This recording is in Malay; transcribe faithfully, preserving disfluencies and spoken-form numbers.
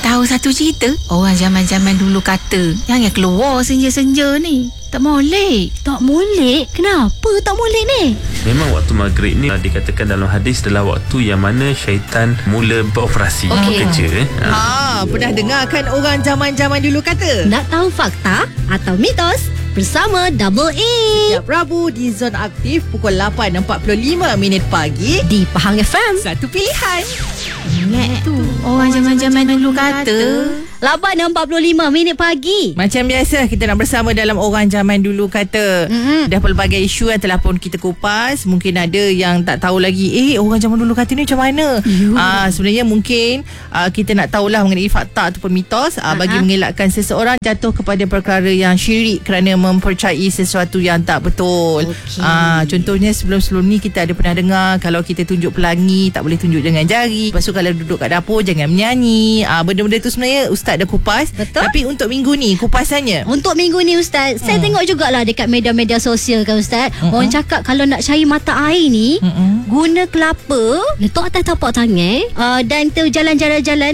Nak tahu satu cerita? Orang zaman-zaman dulu kata, jangan keluar senja-senja ni. Tak molek. Tak molek? Kenapa tak molek ni? Memang waktu maghrib ni dikatakan dalam hadis adalah waktu yang mana syaitan mula beroperasi, Okey. bekerja. eh. Ha. Ha, pernah dengar kan orang zaman-zaman dulu kata? Nak tahu fakta atau mitos? Bersama Double A Setiap Rabu di Zona Aktif pukul lapan empat puluh lima minit pagi. di Pahang F M. Satu pilihan. Ingat tu, orang zaman-zaman dulu kata. lapan empat puluh lima minit pagi. Macam biasa kita nak bersama dalam orang zaman dulu kata. Mm-hmm. Dah pelbagai isu yang telah pun kita kupas. Mungkin ada yang tak tahu lagi, eh orang zaman dulu kata ni macam mana. Ah, sebenarnya mungkin ah, kita nak tahulah mengenai fakta ataupun mitos ah, bagi Uh-huh. mengelakkan seseorang jatuh kepada perkara yang syirik kerana mempercayai sesuatu yang tak betul. Okey. Ah, contohnya sebelum-sebelum ni kita ada pernah dengar kalau kita tunjuk pelangi tak boleh tunjuk dengan jari. Lepas tu kalau duduk kat dapur jangan menyanyi. Ah, benda-benda tu sebenarnya ustaz dah kupas. Betul. Tapi untuk minggu ni kupasannya Untuk minggu ni Ustaz, hmm. saya tengok jugalah dekat media-media sosial kan Ustaz. Mm-mm. Orang cakap kalau nak cari mata air ni, Mm-mm. guna kelapa, letak atas tapak tangan uh, dan tu jalan-jalan-jalan